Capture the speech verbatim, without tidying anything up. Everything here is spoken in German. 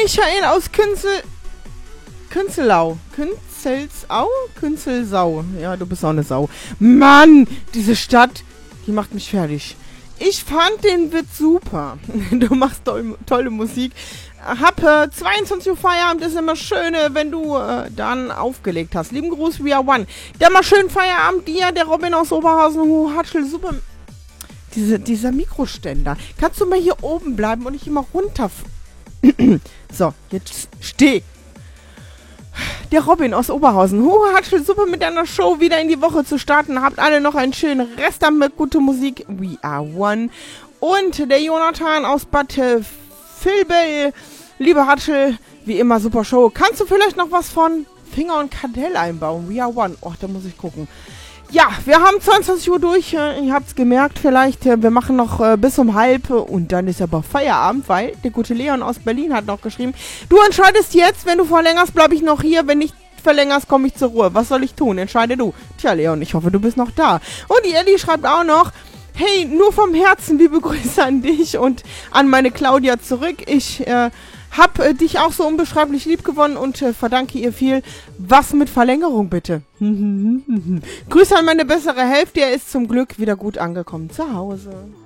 Michael aus Künzel... Künzelau. Künzelsau? Künzelsau. Ja, du bist auch eine Sau. Mann, diese Stadt, die macht mich fertig. Ich fand den Witz super. Du machst toll, tolle Musik. Hab äh, zweiundzwanzig Uhr Feierabend, ist immer schön, äh, wenn du äh, dann aufgelegt hast. Lieben Gruß, We Are One. Dann mal schön Feierabend dir, der Robin aus Oberhausen, Hohatschel, super. Diese, dieser Mikroständer. Kannst du mal hier oben bleiben und nicht immer runter... So, jetzt steh. Der Robin aus Oberhausen. Hohatschel, super mit deiner Show wieder in die Woche zu starten. Habt alle noch einen schönen Rest mit gute Musik. We Are One. Und der Jonathan aus Bad Vilbel. Liebe Hatschel, wie immer super Show. Kannst du vielleicht noch was von Finger und Kardell einbauen? We Are One. Oh, da muss ich gucken. Ja, wir haben zweiundzwanzig Uhr durch. Ihr habt's gemerkt vielleicht. Wir machen noch äh, bis um halb und dann ist aber Feierabend, weil der gute Leon aus Berlin hat noch geschrieben, du entscheidest jetzt, wenn du verlängerst, bleibe ich noch hier. Wenn nicht verlängerst, komme ich zur Ruhe. Was soll ich tun? Entscheide du. Tja, Leon, ich hoffe, du bist noch da. Und die Elli schreibt auch noch, hey, nur vom Herzen liebe Grüße an dich und an meine Claudia zurück. Ich äh, hab äh, dich auch so unbeschreiblich lieb gewonnen und äh, verdanke ihr viel. Was mit Verlängerung bitte? Grüße an meine bessere Hälfte, er ist zum Glück wieder gut angekommen zu Hause.